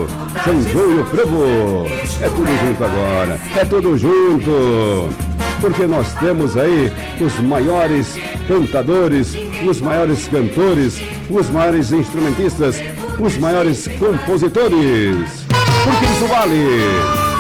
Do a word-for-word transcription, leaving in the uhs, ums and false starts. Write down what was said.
São João e o Frevo. É tudo junto agora, é tudo junto. Porque nós temos aí os maiores cantadores, os maiores cantores, os maiores instrumentistas, os maiores compositores. Porque isso vale.